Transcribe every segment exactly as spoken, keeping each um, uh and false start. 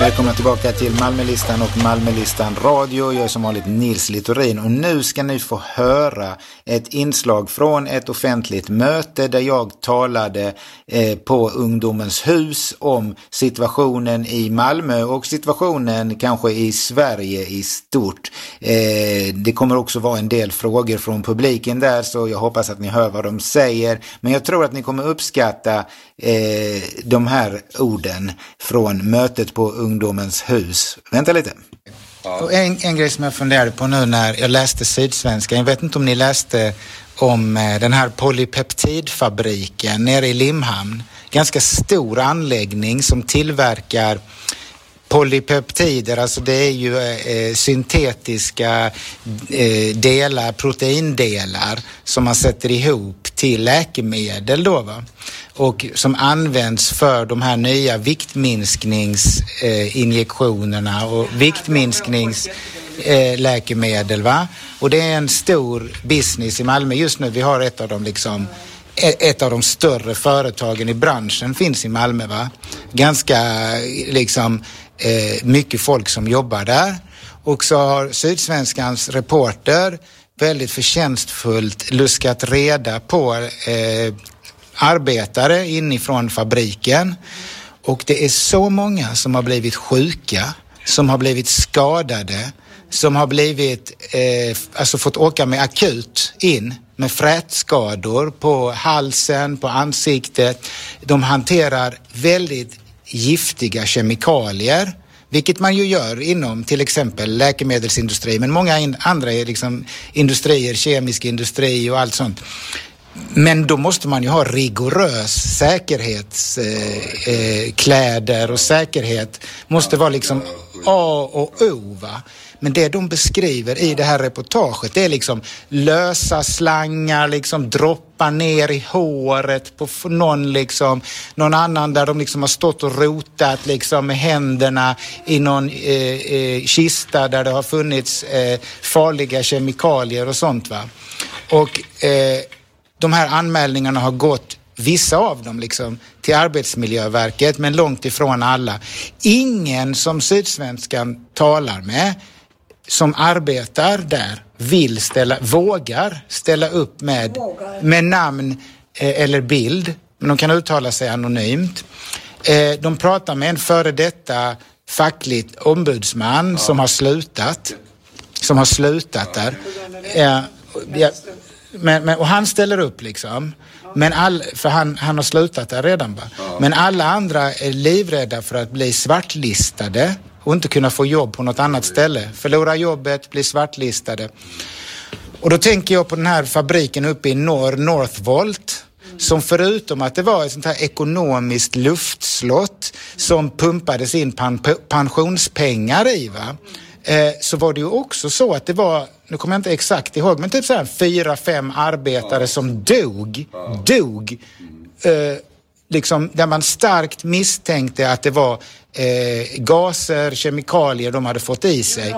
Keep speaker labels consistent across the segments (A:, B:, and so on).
A: Välkomna tillbaka till Malmölistan och Malmölistan Radio. Jag är som vanligt Nils Littorin och nu ska ni få höra ett inslag från ett offentligt möte där jag talade eh, på Ungdomens hus om situationen i Malmö och situationen kanske i Sverige i stort. Eh, det kommer också vara en del frågor från publiken där, så jag hoppas att ni hör vad de säger. Men jag tror att ni kommer uppskatta eh, de här orden från mötet på Ungdomens hus. Vänta lite. Och en, en grej som jag funderade på nu när jag läste Sydsvenskan, jag vet inte om ni läste om eh, den här polypeptidfabriken nere i Limhamn. Ganska stor anläggning som tillverkar polypeptider, alltså det är ju eh, syntetiska eh, delar, proteindelar som man sätter ihop till läkemedel då, va? Och som används för de här nya viktminskningsinjektionerna eh, och viktminskningsläkemedel, eh, va? Och det är en stor business i Malmö just nu. Vi har ett av de liksom ett av de större företagen i branschen finns i Malmö, va? Ganska liksom eh, mycket folk som jobbar där. Och så har Sydsvenskans reporter väldigt förtjänstfullt luskat reda på eh, arbetare inifrån fabriken. Och det är så många som har blivit sjuka, som har blivit skadade, som har blivit eh, alltså fått åka med akut in med frätskador på halsen, på ansiktet. De hanterar väldigt giftiga kemikalier, vilket man ju gör inom till exempel läkemedelsindustri, men många in, andra är liksom industrier, kemisk industri och allt sånt. Men då måste man ju ha rigorös säkerhetskläder eh, eh, och säkerhet måste vara liksom A och O, va? Men det de beskriver i det här reportaget, det är liksom lösa slangar, liksom droppar ner i håret på någon liksom, någon annan där de liksom har stått och rotat liksom med händerna i någon eh, eh, kista där det har funnits eh, farliga kemikalier och sånt, va? Och eh, de här anmälningarna har gått, vissa av dem liksom, till Arbetsmiljöverket, men långt ifrån alla. Ingen som Sydsvenskan talar med som arbetar där vill ställa, vågar ställa upp med, med namn eh, eller bild, men de kan uttala sig anonymt. Eh, de pratar med en före detta fackligt ombudsman ja. som har slutat, som har slutat där. Eh, ja, men, men, och han ställer upp liksom. Men all, för han, han har slutat där redan, va? Men alla andra är livrädda för att bli svartlistade och inte kunna få jobb på något annat ställe. Förlora jobbet, bli svartlistade. Och då tänker jag på den här fabriken uppe i norr, Northvolt, som förutom att det var ett sånt här ekonomiskt luftslott som pumpades in pan- pensionspengar i, va? Eh, så var det ju också så att det var, nu kommer jag inte exakt ihåg, men typ så här fyra, fem arbetare som dog, dog, eh, liksom där man starkt misstänkte att det var eh, gaser, kemikalier de hade fått i sig.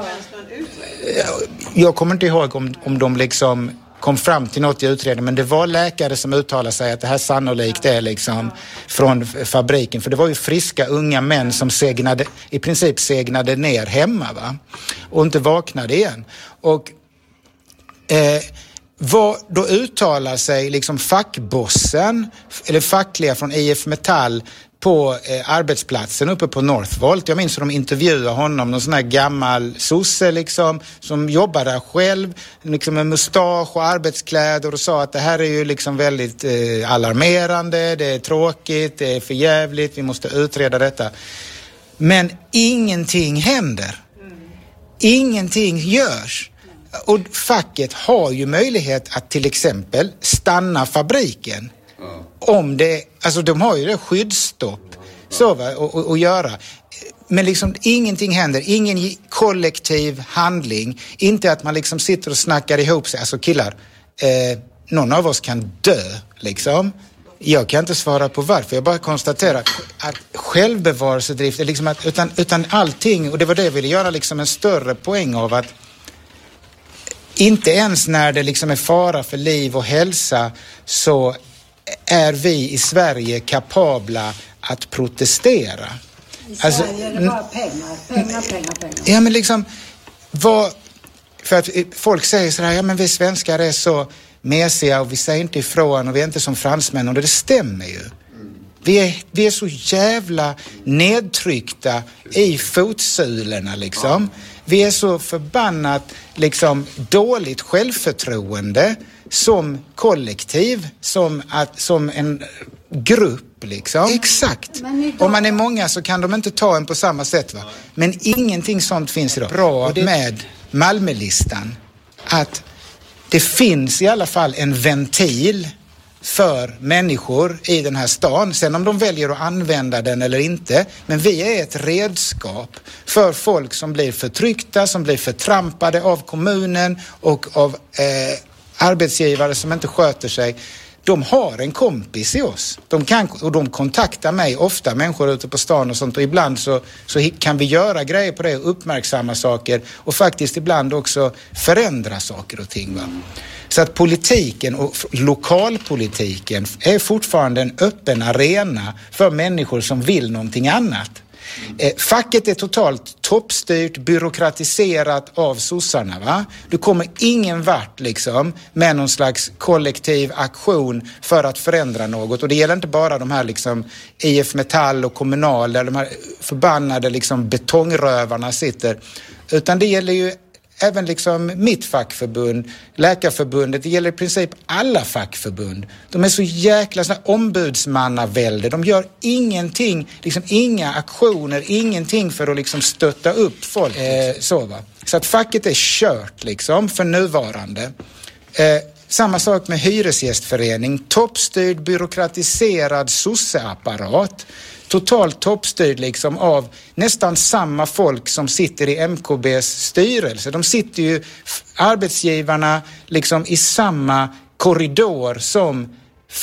A: Jag kommer inte ihåg om, om de liksom kom fram till något i utredningen, men det var läkare som uttalade sig att det här sannolikt är liksom från fabriken, för det var ju friska unga män som segnade, i princip segnade ner hemma, va? Och inte vaknade igen. Och eh, vad, då uttalar sig liksom fackbossen eller fackliga från I F Metall på eh, arbetsplatsen uppe på Northvolt. Jag minns hur de intervjuade honom, någon sån här gammal sosse liksom, som jobbar där själv, liksom med mustasch och arbetskläder, och sa att det här är ju liksom väldigt eh, alarmerande, det är tråkigt, det är för jävligt, vi måste utreda detta. Men ingenting händer. Ingenting görs. Och facket har ju möjlighet att till exempel stanna fabriken. Om det, alltså de har ju det skyddsstopp så, va, och, och, och göra. Men liksom ingenting händer, ingen kollektiv handling, inte att man liksom sitter och snackar ihop sig. Alltså killar, eh, någon av oss kan dö liksom. Jag kan inte svara på varför, jag bara konstaterar att självbevarelsedrift är liksom att, utan, utan allting, och det var det jag ville göra liksom en större poäng av att inte ens när det liksom är fara för liv och hälsa så är vi i Sverige kapabla att protestera.
B: I Sverige alltså, är det bara pengar, pengar, pengar, pengar.
A: Ja, men liksom, vad, för att folk säger så här, ja men vi svenskar är så mesiga och vi säger inte ifrån och vi är inte som fransmän, och det stämmer ju. Vi är, vi är så jävla nedtryckta i fotsulorna liksom. Vi är så förbannat liksom dåligt självförtroende som kollektiv, som, att, som en grupp liksom. Exakt. Om man är många så kan de inte ta en på samma sätt, va? Men ingenting sånt finns idag. Bra det... med Malmölistan att det finns i alla fall en ventil för människor i den här stan. Sen om de väljer att använda den eller inte. Men vi är ett redskap för folk som blir förtryckta, som blir förtrampade av kommunen och av eh, arbetsgivare som inte sköter sig. De har en kompis i oss. De kan, och de kontaktar mig ofta, människor ute på stan och sånt. Och ibland så, så kan vi göra grejer på det och uppmärksamma saker. Och faktiskt ibland också förändra saker och ting, va? Så att politiken och lokalpolitiken är fortfarande en öppen arena för människor som vill någonting annat. Eh, facket är totalt toppstyrt, byråkratiserat av sossarna, va? Du kommer ingen vart liksom med någon slags kollektiv aktion för att förändra något. Och det gäller inte bara de här liksom I F Metall och Kommunal där de här förbannade liksom betongrövarna sitter. Utan det gäller ju även liksom mitt fackförbund, Läkarförbundet, det gäller i princip alla fackförbund. De är så jäkla såna ombudsmannavälde. De gör ingenting, liksom inga aktioner, ingenting för att liksom stötta upp folk. Eh, så, va? Så att facket är kört liksom för nuvarande. Eh, samma sak med hyresgästförening, toppstyrd, byråkratiserad sosseapparat. Totalt toppstyrd liksom av nästan samma folk som sitter i M K B:s styrelse. De sitter ju, arbetsgivarna, liksom i samma korridor som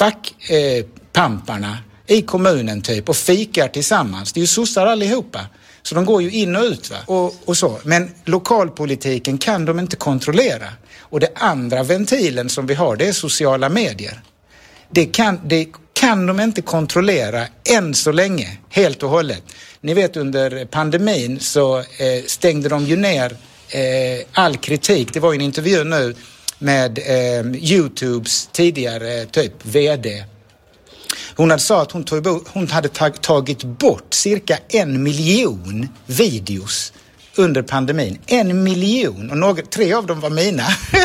A: fackpamparna eh, i kommunen typ och fikar tillsammans. Det är ju sossar allihopa. Så de går ju in och ut, va? Och, och så. Men lokalpolitiken kan de inte kontrollera. Och det andra ventilen som vi har, det är sociala medier. Det kan... Det kan de inte kontrollera än så länge, helt och hållet. Ni vet, under pandemin så eh, stängde de ju ner eh, all kritik. Det var en intervju nu med eh, YouTubes tidigare typ vd. Hon hade sagt att hon, tog, hon hade tag, tagit bort cirka en miljon videos under pandemin. En miljon. Och några, tre av dem var mina,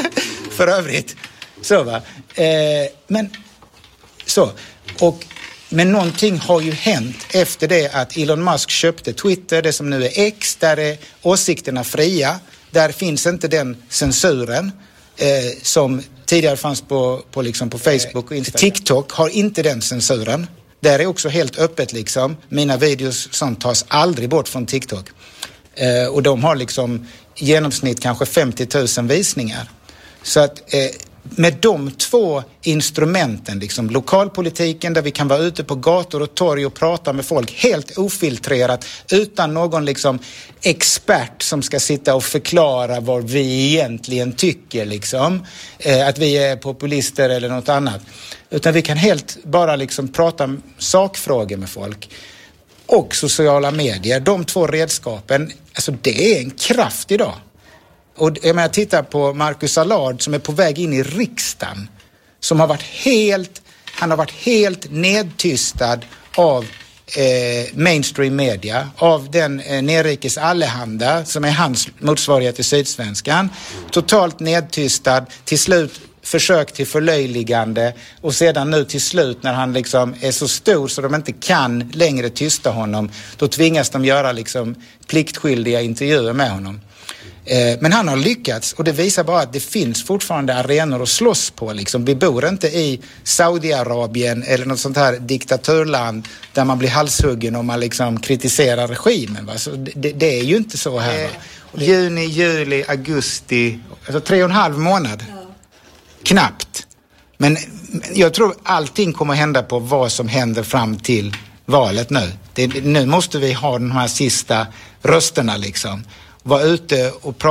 A: för övrigt. Så, va? Eh, men så... Och, men någonting har ju hänt efter det att Elon Musk köpte Twitter, det som nu är X, där är åsikterna fria. Där finns inte den censuren eh, som tidigare fanns på, på, liksom på Facebook och Instagram. TikTok har inte den censuren. Där är också helt öppet liksom. Mina videos sånt tas aldrig bort från TikTok. Eh, och de har liksom i genomsnitt kanske femtio tusen visningar. Så att... Eh, med de två instrumenten, liksom lokalpolitiken där vi kan vara ute på gator och torg och prata med folk helt ofiltrerat utan någon liksom expert som ska sitta och förklara vad vi egentligen tycker liksom, eh, att vi är populister eller något annat, utan vi kan helt bara liksom prata sakfrågor med folk. Och sociala medier, de två redskapen, alltså det är en kraft idag. Och jag menar, titta på Marcus Allard som är på väg in i riksdagen, som har varit helt, han har varit helt nedtystad av eh, mainstream media, av den eh, Nerikes Allehanda som är hans motsvarighet till Sydsvenskan, totalt nedtystad, till slut försök till förlöjligande och sedan nu till slut när han liksom är så stor så de inte kan längre tysta honom, då tvingas de göra liksom pliktskyldiga intervjuer med honom. Men han har lyckats, och det visar bara att det finns fortfarande arenor att slåss på. Liksom. Vi bor inte i Saudiarabien eller något sånt här diktaturland där man blir halshuggen om man liksom kritiserar regimen. Va? Så det, det är ju inte så här. Va? Juni, juli, augusti, alltså tre och en halv månad. Ja. Knappt. Men jag tror allting kommer att hända på vad som händer fram till valet nu. Det, nu måste vi ha de här sista rösterna liksom. Vara ute och prata